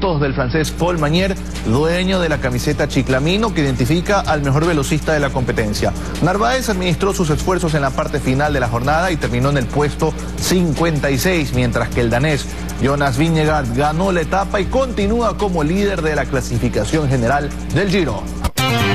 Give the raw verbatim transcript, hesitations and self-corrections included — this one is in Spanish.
puntos del francés Paul Magnier, dueño de la camiseta Chiclamino, que identifica al mejor velocista de la competencia. Narváez administró sus esfuerzos en la parte final de la jornada y terminó en el puesto cincuenta y seis, mientras que el danés Jonas Vingegaard ganó la etapa y continúa como líder de la clasificación general del Giro.